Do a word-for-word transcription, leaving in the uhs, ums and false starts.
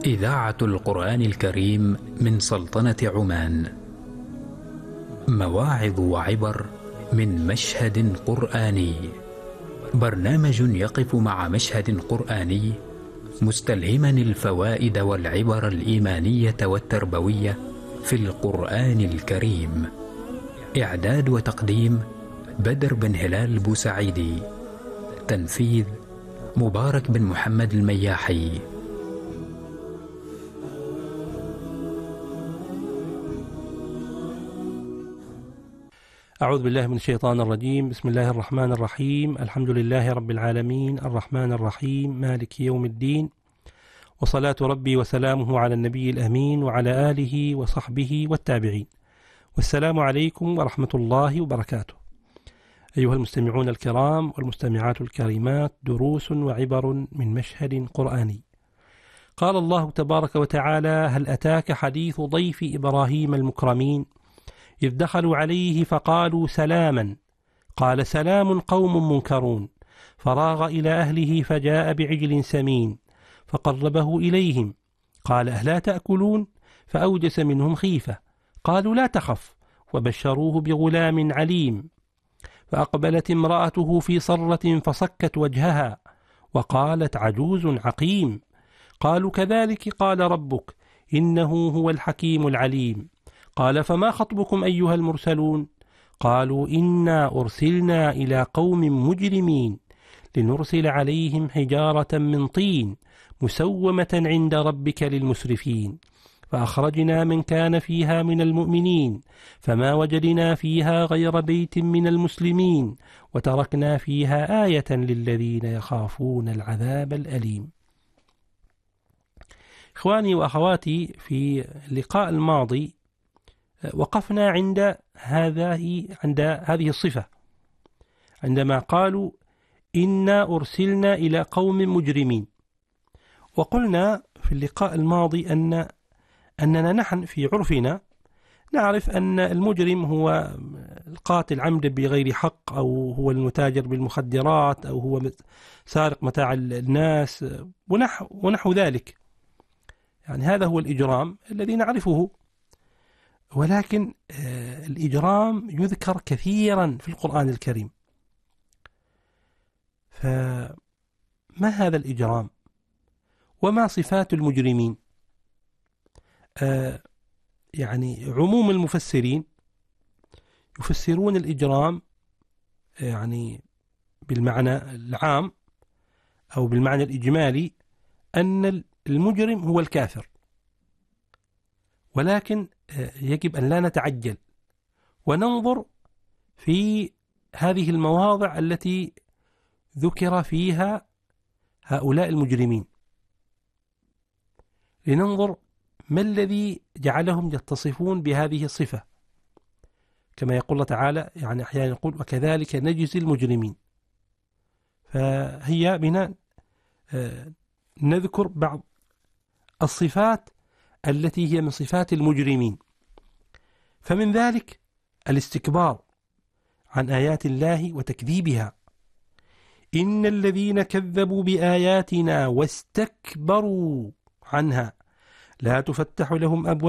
إذاعة القرآن الكريم من سلطنة عمان. مواعظ وعبر من مشهد قرآني. برنامج يقف مع مشهد قرآني مستلهما الفوائد والعبر الإيمانية والتربوية في القرآن الكريم. إعداد وتقديم بدر بن هلال بوسعيدي. تنفيذ مبارك بن محمد المياحي. أعوذ بالله من الشيطان الرجيم. بسم الله الرحمن الرحيم. الحمد لله رب العالمين الرحمن الرحيم مالك يوم الدين، وصلاة ربي وسلامه على النبي الأمين وعلى آله وصحبه والتابعين، والسلام عليكم ورحمة الله وبركاته. أيها المستمعون الكرام والمستمعات الكريمات، دروس وعبر من مشهد قرآني. قال الله تبارك وتعالى: هل أتاك حديث ضيف إبراهيم المكرمين إذ دخلوا عليه فقالوا سلاما قال سلام قوم منكرون فراغ إلى أهله فجاء بعجل سمين فقربه إليهم قال أهلا تأكلون فأوجس منهم خيفة قالوا لا تخف وبشروه بغلام عليم فأقبلت امرأته في صرة فصكت وجهها وقالت عجوز عقيم قالوا كذلك قال ربك إنه هو الحكيم العليم قال فما خطبكم أيها المرسلون قالوا إنا أرسلنا إلى قوم مجرمين لنرسل عليهم حجارة من طين مسومة عند ربك للمسرفين فأخرجنا من كان فيها من المؤمنين فما وجدنا فيها غير بيت من المسلمين وتركنا فيها آية للذين يخافون العذاب الأليم. إخواني وأخواتي، في اللقاء الماضي وقفنا عند هذه عند هذه الصفة، عندما قالوا إنا أرسلنا إلى قوم مجرمين. وقلنا في اللقاء الماضي أن أننا نحن في عرفنا نعرف أن المجرم هو القاتل عمدا بغير حق، أو هو المتاجر بالمخدرات، أو هو سارق متاع الناس ونحو, ونحو ذلك. يعني هذا هو الإجرام الذي نعرفه. ولكن الإجرام يذكر كثيرا في القرآن الكريم. فما هذا الإجرام؟ وما صفات المجرمين؟ يعني عموم المفسرين يفسرون الإجرام يعني بالمعنى العام أو بالمعنى الإجمالي أن المجرم هو الكافر، ولكن يجب أن لا نتعجل وننظر في هذه المواضع التي ذكر فيها هؤلاء المجرمين، لننظر ما الذي جعلهم يتصفون بهذه الصفة. كما يقول الله تعالى، يعني أحيانا يقول وكذلك نجزي المجرمين. فهي بنا نذكر بعض الصفات التي هي من صفات المجرمين. فمن ذلك الاستكبار عن آيات الله وتكذيبها. إن الذين كذبوا بآياتنا واستكبروا عنها لا تفتح لهم أبواب